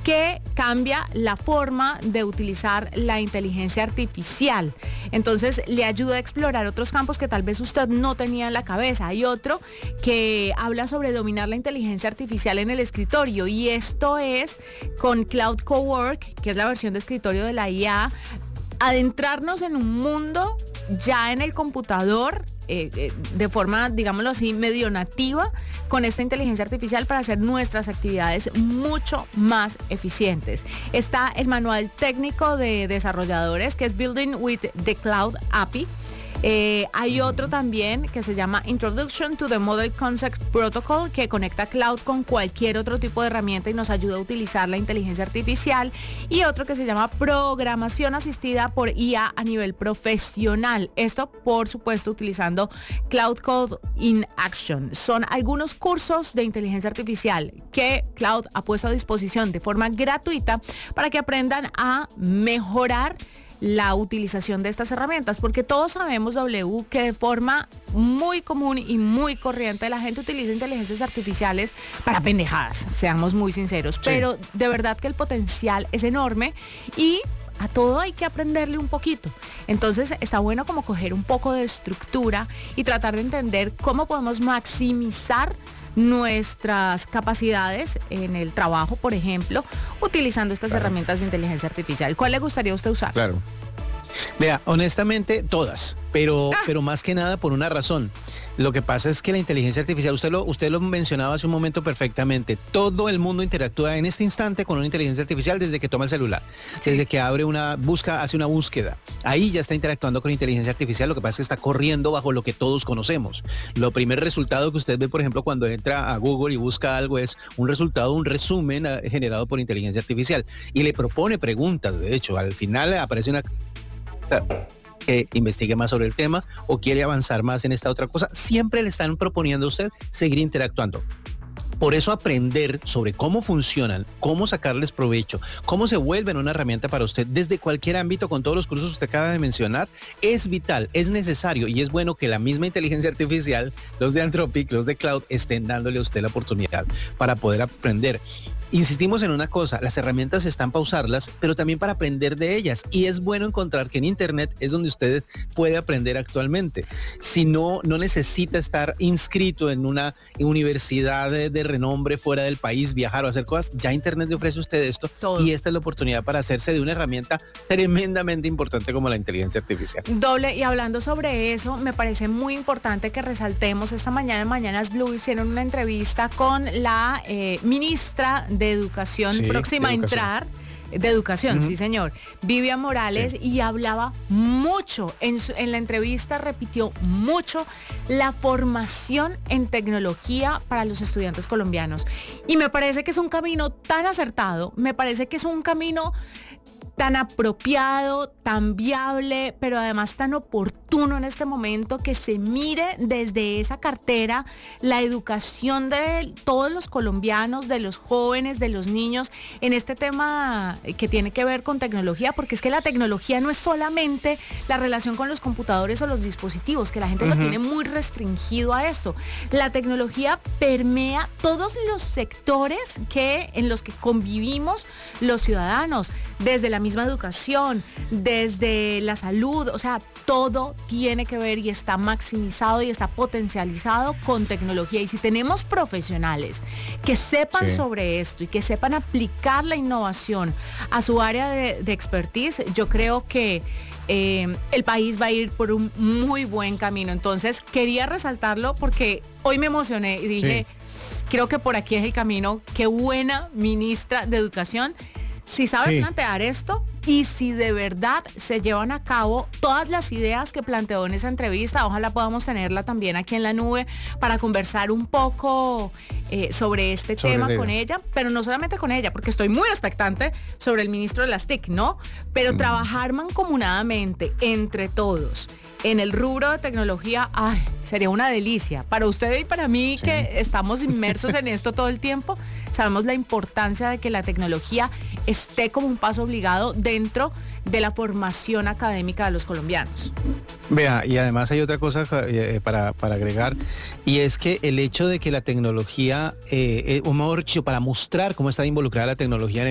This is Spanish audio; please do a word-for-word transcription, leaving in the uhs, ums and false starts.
que cambia la forma de utilizar la inteligencia artificial. Entonces le ayuda a explorar otros campos que tal vez usted no tenía en la cabeza. Hay otro que habla sobre dominar la inteligencia artificial en el escritorio, y esto es con Cloud Cowork, que es la versión de escritorio de la I A, adentrarnos en un mundo ya en el computador, eh, eh, de forma, digámoslo así, medio nativa, con esta inteligencia artificial para hacer nuestras actividades mucho más eficientes. Está el manual técnico de desarrolladores, que es Building with the Cloud A P I. Eh, hay otro también que se llama Introduction to the Model Concept Protocol, que conecta cloud con cualquier otro tipo de herramienta y nos ayuda a utilizar la inteligencia artificial. Y otro que se llama Programación Asistida por I A a nivel profesional. Esto, por supuesto, utilizando Cloud Code in Action. Son algunos cursos de inteligencia artificial que Cloud ha puesto a disposición de forma gratuita para que aprendan a mejorar la utilización de estas herramientas, porque todos sabemos, W, que de forma muy común y muy corriente la gente utiliza inteligencias artificiales para pendejadas, seamos muy sinceros, sí. Pero de verdad que el potencial es enorme y a todo hay que aprenderle un poquito. Entonces está bueno como coger un poco de estructura y tratar de entender cómo podemos maximizar nuestras capacidades en el trabajo, por ejemplo, utilizando estas claro. herramientas de inteligencia artificial. ¿Cuál le gustaría a usted usar? Claro. Vea, honestamente, todas, pero, ah. pero más que nada por una razón. Lo que pasa es que la inteligencia artificial, usted lo, usted lo mencionaba hace un momento perfectamente, todo el mundo interactúa en este instante con una inteligencia artificial desde que toma el celular, sí. desde que abre una, busca, hace una búsqueda. Ahí ya está interactuando con inteligencia artificial, lo que pasa es que está corriendo bajo lo que todos conocemos. Lo primer resultado que usted ve, por ejemplo, cuando entra a Google y busca algo es un resultado, un resumen generado por inteligencia artificial y le propone preguntas. De hecho, al final aparece una... que investigue más sobre el tema o quiere avanzar más en esta otra cosa, siempre le están proponiendo a usted seguir interactuando. Por eso aprender sobre cómo funcionan, cómo sacarles provecho, cómo se vuelven una herramienta para usted desde cualquier ámbito con todos los cursos que usted acaba de mencionar, es vital, es necesario y es bueno que la misma inteligencia artificial, los de Anthropic, los de Cloud, estén dándole a usted la oportunidad para poder aprender. Insistimos en una cosa, las herramientas están para usarlas, pero también para aprender de ellas. Y es bueno encontrar que en Internet es donde usted puede aprender actualmente. Si no, no necesita estar inscrito en una universidad de, de renombre fuera del país, viajar o hacer cosas. Ya Internet le ofrece a usted esto. Todo. Y esta es la oportunidad para hacerse de una herramienta tremendamente importante como la inteligencia artificial. Doble, y hablando sobre eso, me parece muy importante que resaltemos esta mañana en Mañanas Blue hicieron una entrevista con la eh, ministra de de educación sí, próxima de educación. a entrar, de educación, uh-huh. sí señor, Vivian Morales, sí. y hablaba mucho, en, su, en la entrevista repitió mucho la formación en tecnología para los estudiantes colombianos. Y me parece que es un camino tan acertado, me parece que es un camino tan apropiado, tan viable, pero además tan oportuno en este momento, que se mire desde esa cartera la educación de todos los colombianos, de los jóvenes, de los niños, en este tema que tiene que ver con tecnología, porque es que la tecnología no es solamente la relación con los computadores o los dispositivos, que la gente uh-huh. lo tiene muy restringido a esto. La tecnología permea todos los sectores que, en los que convivimos los ciudadanos, desde la misma educación, desde la salud, o sea, todo tiene que ver y está maximizado y está potencializado con tecnología. Y si tenemos profesionales que sepan sí. sobre esto y que sepan aplicar la innovación a su área de, de expertise, yo creo que eh, el país va a ir por un muy buen camino. Entonces, quería resaltarlo porque hoy me emocioné y dije, sí. creo que por aquí es el camino. Qué buena ministra de Educación. Si sabe sí. plantear esto y si de verdad se llevan a cabo todas las ideas que planteó en esa entrevista, ojalá podamos tenerla también aquí en la nube para conversar un poco eh, sobre este sobre tema con ella, pero no solamente con ella, porque estoy muy expectante sobre el ministro de las T I C, ¿no? Pero mm. trabajar mancomunadamente entre todos en el rubro de tecnología, ay, sería una delicia. Para usted y para mí, sí. que estamos inmersos en esto todo el tiempo, sabemos la importancia de que la tecnología esté como un paso obligado dentro de la formación académica de los colombianos. Vea, y además hay otra cosa eh, para, para agregar, y es que el hecho de que la tecnología, eh, eh, o mejor dicho, para mostrar cómo está involucrada la tecnología en